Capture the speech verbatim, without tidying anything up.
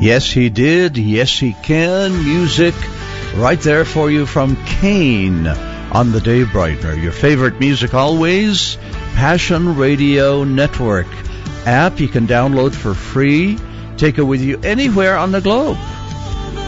Yes, he did. Yes, he can. Music right there for you from Kane on the Dave Brightner. Your favorite music always. Passion Radio Network app you can download for free. Take it with you anywhere on the globe.